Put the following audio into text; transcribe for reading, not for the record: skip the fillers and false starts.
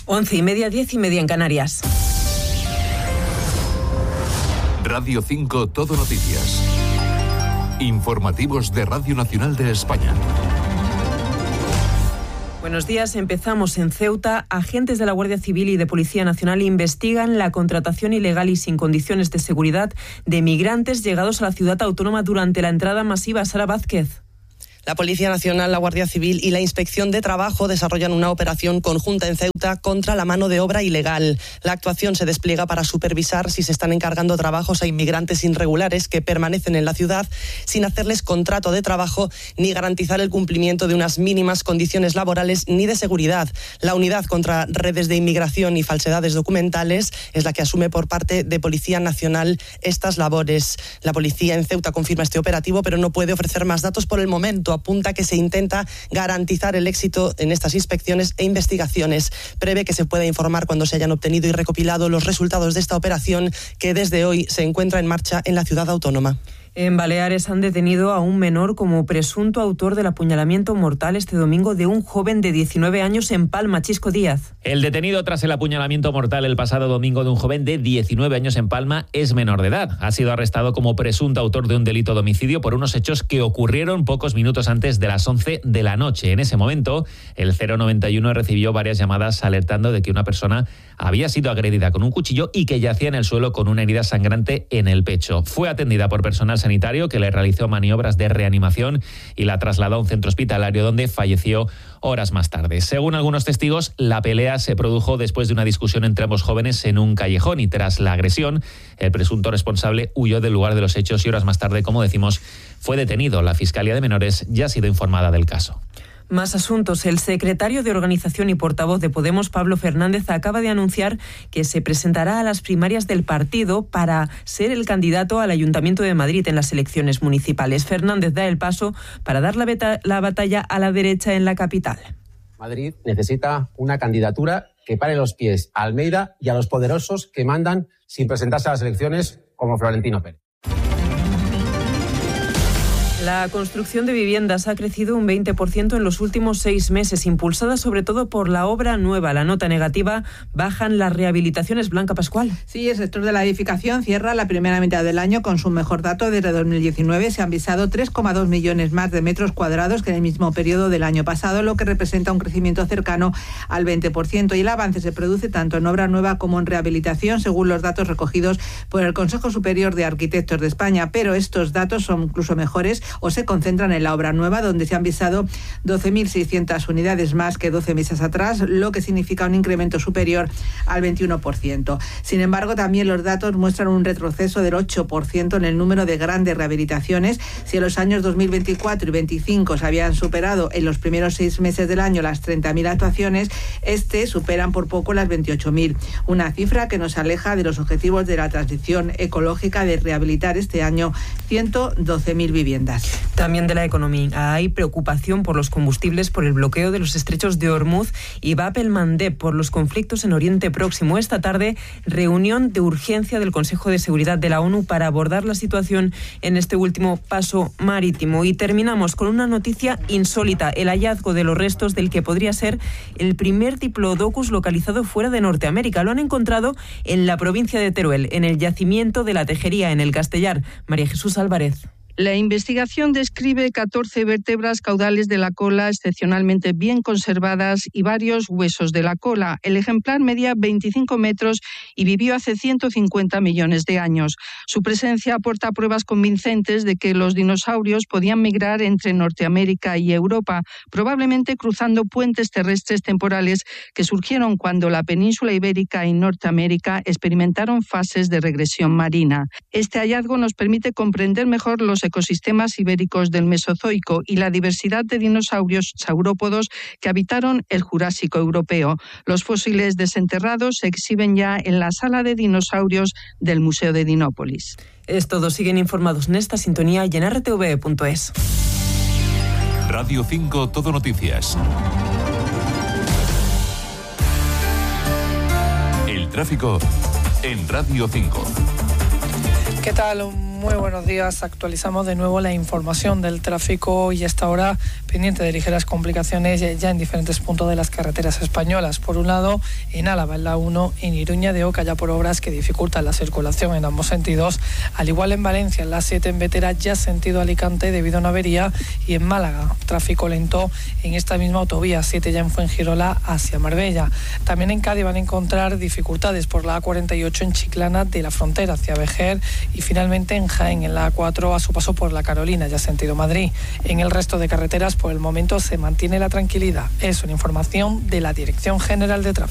11:30, 10:30 en Canarias. Radio 5 Todo Noticias. Informativos de Radio Nacional de España. Buenos días, empezamos en Ceuta. Agentes de la Guardia Civil y de Policía Nacional investigan la contratación ilegal y sin condiciones de seguridad de migrantes llegados a la ciudad autónoma durante la entrada masiva. Sara Vázquez. La Policía Nacional, la Guardia Civil y la Inspección de Trabajo desarrollan una operación conjunta en Ceuta contra la mano de obra ilegal. La actuación se despliega para supervisar si se están encargando trabajos a inmigrantes irregulares que permanecen en la ciudad sin hacerles contrato de trabajo ni garantizar el cumplimiento de unas mínimas condiciones laborales ni de seguridad. La Unidad contra Redes de Inmigración y Falsedades Documentales es la que asume por parte de Policía Nacional estas labores. La policía en Ceuta confirma este operativo, pero no puede ofrecer más datos por el momento. Apunta que se intenta garantizar el éxito en estas inspecciones e investigaciones. Prevé que se pueda informar cuando se hayan obtenido y recopilado los resultados de esta operación, que desde hoy se encuentra en marcha en la ciudad autónoma. En Baleares han detenido a un menor como presunto autor del apuñalamiento mortal este domingo de un joven de 19 años en Palma. Chisco Díaz. El detenido tras el apuñalamiento mortal el pasado domingo de un joven de 19 años en Palma es menor de edad. Ha sido arrestado como presunto autor de un delito de homicidio por unos hechos que ocurrieron pocos minutos antes de las 11 de la noche. En ese momento, el 091 recibió varias llamadas alertando de que una persona había sido agredida con un cuchillo y que yacía en el suelo con una herida sangrante en el pecho. Fue atendida por personal sanitario que le realizó maniobras de reanimación y la trasladó a un centro hospitalario donde falleció horas más tarde. Según algunos testigos, la pelea se produjo después de una discusión entre ambos jóvenes en un callejón y tras la agresión, el presunto responsable huyó del lugar de los hechos y horas más tarde, como decimos, fue detenido. La Fiscalía de Menores ya ha sido informada del caso. Más asuntos. El secretario de Organización y portavoz de Podemos, Pablo Fernández, acaba de anunciar que se presentará a las primarias del partido para ser el candidato al Ayuntamiento de Madrid en las elecciones municipales. Fernández da el paso para dar la batalla a la derecha en la capital. Madrid necesita una candidatura que pare los pies a Almeida y a los poderosos que mandan sin presentarse a las elecciones, como Florentino Pérez. La construcción de viviendas ha crecido un 20% en los últimos 6 meses, impulsada sobre todo por la obra nueva. La nota negativa: bajan las rehabilitaciones. Blanca Pascual. Sí, el sector de la edificación cierra la primera mitad del año con su mejor dato desde 2019. Se han visado 3,2 millones más de metros cuadrados que en el mismo periodo del año pasado, lo que representa un crecimiento cercano al 20%. Y el avance se produce tanto en obra nueva como en rehabilitación, según los datos recogidos por el Consejo Superior de Arquitectos de España. Pero estos datos son incluso mejores o se concentran en la obra nueva, donde se han visado 12.600 unidades más que 12 meses atrás, lo que significa un incremento superior al 21%. Sin embargo, también los datos muestran un retroceso del 8% en el número de grandes rehabilitaciones. Si en los años 2024 y 2025 se habían superado en los primeros 6 meses del año las 30.000 actuaciones, superan por poco las 28.000. Una cifra que nos aleja de los objetivos de la transición ecológica de rehabilitar este año 112.000 viviendas. También de la economía. Hay preocupación por los combustibles, por el bloqueo de los estrechos de Hormuz y Bab el-Mandeb por los conflictos en Oriente Próximo. Esta tarde, reunión de urgencia del Consejo de Seguridad de la ONU para abordar la situación en este último paso marítimo. Y terminamos con una noticia insólita: el hallazgo de los restos del que podría ser el primer diplodocus localizado fuera de Norteamérica. Lo han encontrado en la provincia de Teruel, en el yacimiento de la Tejería, en el Castellar. María Jesús Álvarez. La investigación describe 14 vértebras caudales de la cola excepcionalmente bien conservadas y varios huesos de la cola. El ejemplar medía 25 metros y vivió hace 150 millones de años. Su presencia aporta pruebas convincentes de que los dinosaurios podían migrar entre Norteamérica y Europa, probablemente cruzando puentes terrestres temporales que surgieron cuando la península ibérica y Norteamérica experimentaron fases de regresión marina. Este hallazgo nos permite comprender mejor los ecosistemas ibéricos del Mesozoico y la diversidad de dinosaurios saurópodos que habitaron el Jurásico europeo. Los fósiles desenterrados se exhiben ya en la sala de dinosaurios del Museo de Dinópolis. Es todo. Siguen informados en esta sintonía y en rtv.es. Radio 5 Todo Noticias. El tráfico en Radio 5. ¿Qué tal? Muy buenos días. Actualizamos de nuevo la información del tráfico y hasta ahora pendiente de ligeras complicaciones ya en diferentes puntos de las carreteras españolas. Por un lado, en Álava, en la 1, en Iruña de Oca, ya por obras que dificultan la circulación en ambos sentidos. Al igual en Valencia, en la 7 en Vetera, ya sentido Alicante debido a una avería. Y en Málaga, tráfico lento en esta misma autovía, 7 ya en Fuengirola hacia Marbella. También en Cádiz van a encontrar dificultades por la A48 en Chiclana de la Frontera hacia Vejer. Y finalmente en Jaén, en la A4 a su paso por la Carolina, ya sentido Madrid. En el resto de carreteras, por el momento, se mantiene la tranquilidad. Es una información de la Dirección General de Tráfico.